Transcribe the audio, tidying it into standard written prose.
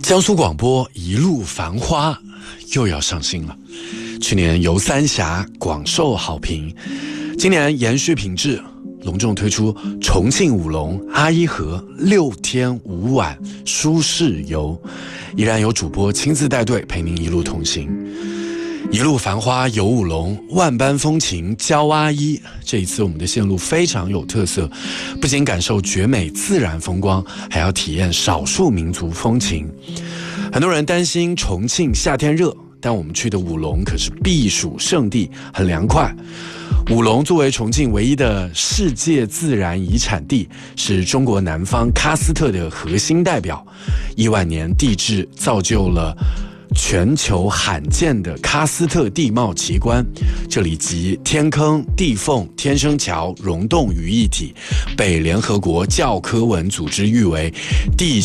江苏广播一路繁花又要上新了，去年游三峡广受好评，今年延续品质，隆重推出重庆五龙阿依河6天5晚舒适游，依然有主播亲自带队陪您一路同行。一路繁花游五龙，万般风情教阿依。这一次我们的线路非常有特色，不仅感受绝美自然风光，还要体验少数民族风情。很多人担心重庆夏天热，但我们去的五龙可是避暑胜地，很凉快。五龙作为重庆唯一的世界自然遗产地，是中国南方喀斯特的核心代表。亿万年地质造就了全球罕见的喀斯特地貌奇观，这里集天坑、地缝、天生桥、溶洞于一体，被联合国教科文组织誉为地